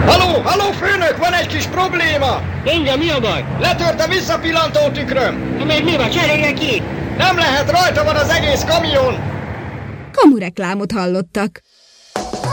Halló, főnök, van egy kis probléma! Engem, mi a baj? Letört a visszapillantó tükröm! Na még mi van? Cseréljen ki! Nem lehet, rajta van az egész kamion! Kamureklámot hallottak.